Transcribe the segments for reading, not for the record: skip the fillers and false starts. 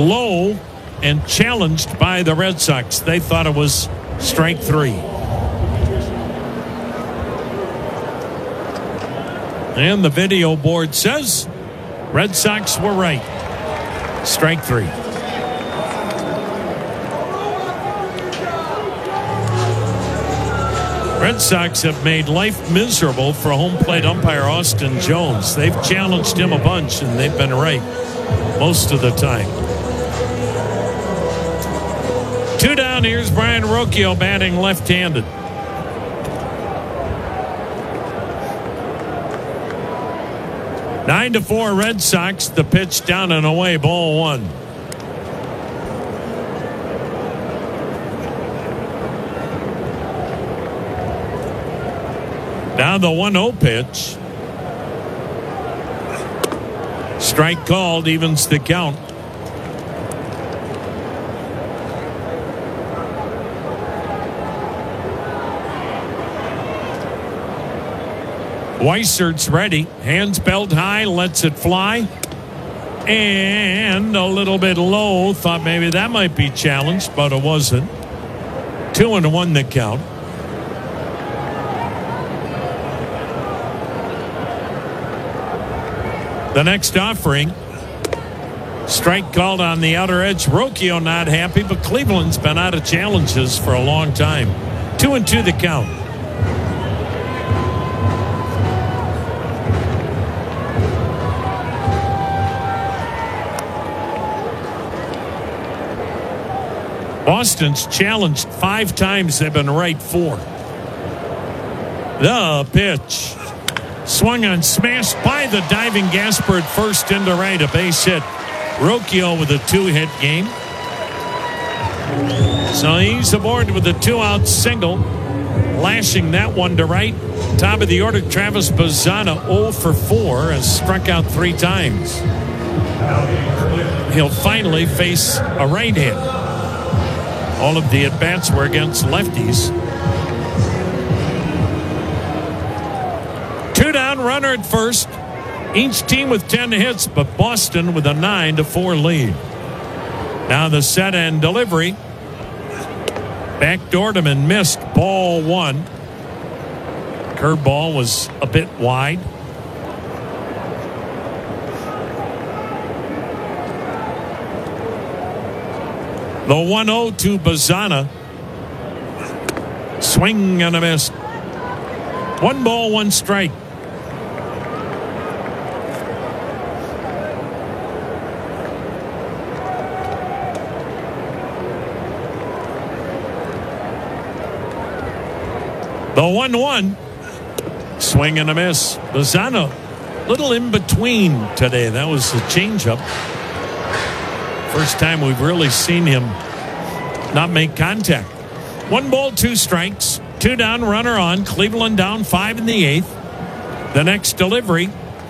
low and challenged by the Red Sox. They thought it was strike 3. And the video board says Red Sox were right. Strike 3. Red Sox have made life miserable for home plate umpire Austin Jones. They've challenged him a bunch, and they've been right most of the time. 2 down. Here's Brian Rocchio batting left-handed. Nine to 4 Red Sox. The pitch down and away. Ball 1. Now the 1-0 pitch. Strike called, evens the count. Weisert's ready. Hands belt high, lets it fly. And a little bit low. Thought maybe that might be challenged, but it wasn't. 2-1 the count. The next offering. Strike called on the outer edge. Rocchio not happy, but Cleveland's been out of challenges for a long time. 2-2 the count. Boston's challenged 5 times. They've been right 4. The pitch. Swung on, smashed by the diving Gasper at first into right. A base hit. Rocchio with a 2-hit game. So he's aboard with a 2-out single. Lashing that one to right. Top of the order, Travis Bazzana 0 for 4 has struck out 3 times. He'll finally face a right-hand. All of the at-bats were against lefties. 2 down, runner at first. Each team with 10 hits, but Boston with a 9-4 lead. Now the set and delivery. Backdoored him and missed. Ball 1. Curveball was a bit wide. The 1-0 to Bazzana. Swing and a miss. 1 ball, 1 strike. The 1-1. Swing and a miss. Bazzana, little in between today. That was a changeup. First time we've really seen him not make contact. 1 ball, 2 strikes. 2 down, runner on. Cleveland down 5 in the 8th. The next delivery.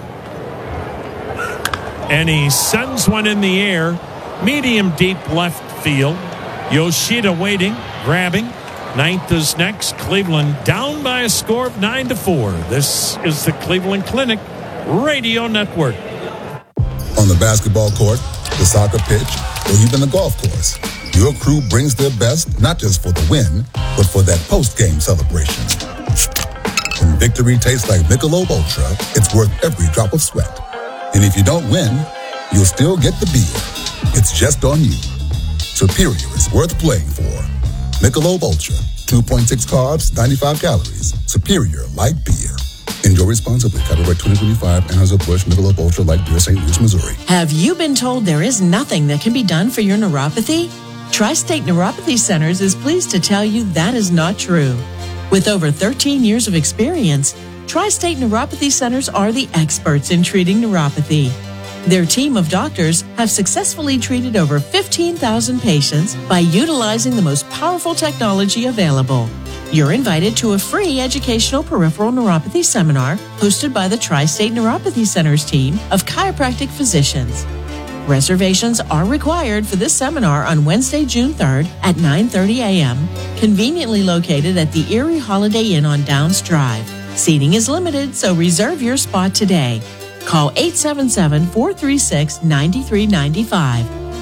And he sends one in the air. Medium deep left field. Yoshida waiting, grabbing. 9th is next. Cleveland down by a score of 9-4. This is the Cleveland Clinic Radio Network. On the basketball court, the soccer pitch, or even the golf course, your crew brings their best not just for the win, but for that post-game celebration. When victory tastes like Michelob Ultra, it's worth every drop of sweat. And if you don't win, you'll still get the beer. It's just on you. Superior is worth playing for. Michelob Ultra, 2.6 carbs, 95 calories. Superior light beer. Enjoy responsibly. Copyright 2025, Anheuser-Busch, Michelob Ultra Light Beer, St. Louis, Missouri. Have you been told there is nothing that can be done for your neuropathy? Tri-State Neuropathy Centers is pleased to tell you that is not true. With over 13 years of experience, Tri-State Neuropathy Centers are the experts in treating neuropathy. Their team of doctors have successfully treated over 15,000 patients by utilizing the most powerful technology available. You're invited to a free educational peripheral neuropathy seminar hosted by the Tri-State Neuropathy Centers team of chiropractic physicians. Reservations are required for this seminar on Wednesday, June 3rd at 9:30 a.m., conveniently located at the Erie Holiday Inn on Downs Drive. Seating is limited, so reserve your spot today. Call 877-436-9395.